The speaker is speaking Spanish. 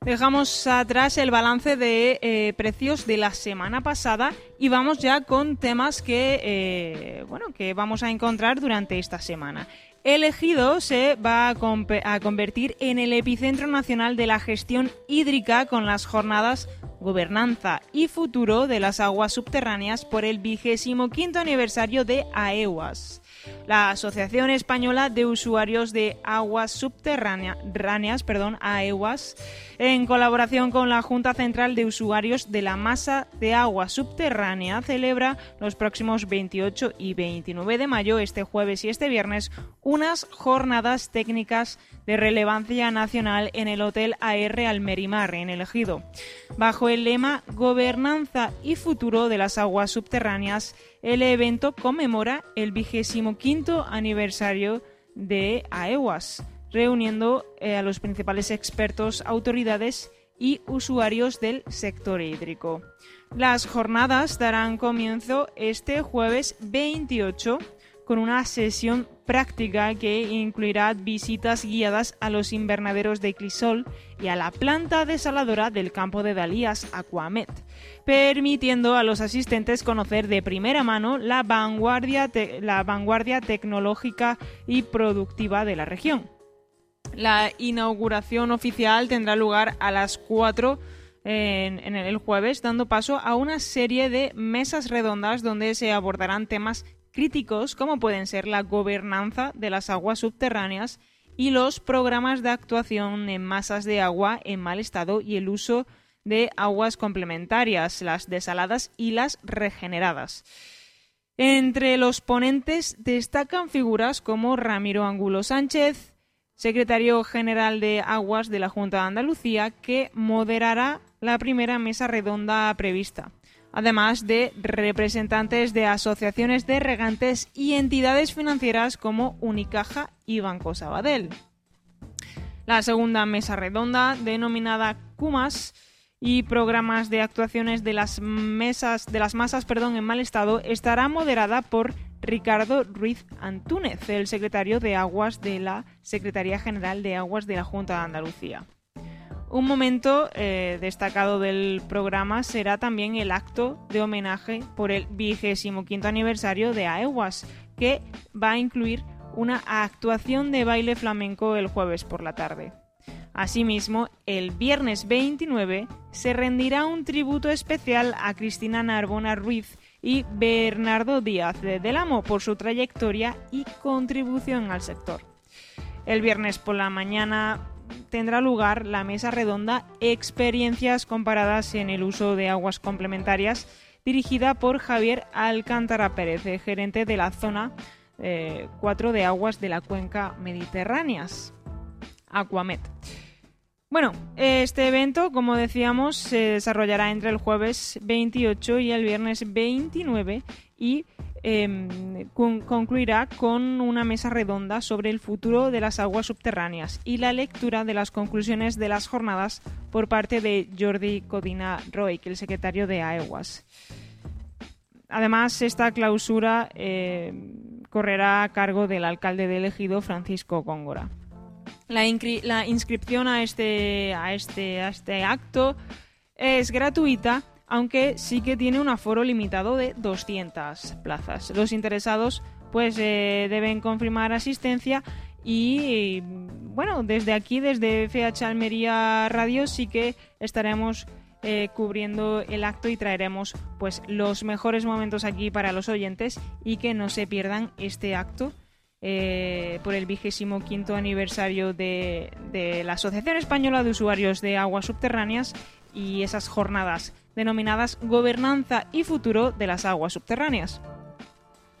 Dejamos atrás el balance de precios de la semana pasada y vamos ya con temas que vamos a encontrar durante esta semana. El Ejido se va a convertir en el epicentro nacional de la gestión hídrica con las jornadas Gobernanza y Futuro de las Aguas Subterráneas por el 25º aniversario de AEWAS. La Asociación Española de Usuarios de Aguas Subterráneas, AEWAS, en colaboración con la Junta Central de Usuarios de la Masa de Agua Subterránea, celebra los próximos 28 y 29 de mayo, este jueves y este viernes, unas jornadas técnicas de relevancia nacional en el Hotel AR Almerimar, en el Ejido. Bajo el lema Gobernanza y Futuro de las Aguas Subterráneas, el evento conmemora el 25º aniversario de AEWAS, reuniendo a los principales expertos, autoridades y usuarios del sector hídrico. Las jornadas darán comienzo este jueves 28 con una sesión práctica que incluirá visitas guiadas a los invernaderos de Clisol y a la planta desaladora del campo de Dalías, Aquamet, permitiendo a los asistentes conocer de primera mano la vanguardia tecnológica y productiva de la región. La inauguración oficial tendrá lugar a las 4 en el jueves, dando paso a una serie de mesas redondas donde se abordarán temas críticos como pueden ser la gobernanza de las aguas subterráneas y los programas de actuación en masas de agua en mal estado y el uso de aguas complementarias, las desaladas y las regeneradas. Entre los ponentes destacan figuras como Ramiro Angulo Sánchez, secretario general de Aguas de la Junta de Andalucía, que moderará la primera mesa redonda prevista, además de representantes de asociaciones de regantes y entidades financieras como Unicaja y Banco Sabadell. La segunda mesa redonda, denominada CUMAS, y programas de actuaciones de las masas en mal estado, estará moderada por Ricardo Ruiz Antúnez, el secretario de Aguas de la Secretaría General de Aguas de la Junta de Andalucía. Un momento destacado del programa será también el acto de homenaje por el 25º aniversario de AEWAS, que va a incluir una actuación de baile flamenco el jueves por la tarde. Asimismo, el viernes 29 se rendirá un tributo especial a Cristina Narbona Ruiz y Bernardo Díaz del Amo por su trayectoria y contribución al sector. El viernes por la mañana tendrá lugar la mesa redonda Experiencias comparadas en el uso de aguas complementarias, dirigida por Javier Alcántara Pérez, gerente de la zona 4 de aguas de la cuenca mediterráneas, Aquamet. Bueno, este evento, como decíamos, se desarrollará entre el jueves 28 y el viernes 29 y concluirá con una mesa redonda sobre el futuro de las aguas subterráneas y la lectura de las conclusiones de las jornadas por parte de Jordi Codina Roig, el secretario de AEWAS. Además, esta clausura correrá a cargo del alcalde del Ejido, Francisco Góngora. La inscripción a este acto es gratuita, aunque sí que tiene un aforo limitado de 200 plazas. Los interesados deben confirmar asistencia y bueno, desde aquí, desde FH Almería Radio, sí que estaremos cubriendo el acto y traeremos los mejores momentos aquí para los oyentes y que no se pierdan este acto por el 25º aniversario de la Asociación Española de Usuarios de Aguas Subterráneas y esas jornadas denominadas Gobernanza y Futuro de las Aguas Subterráneas.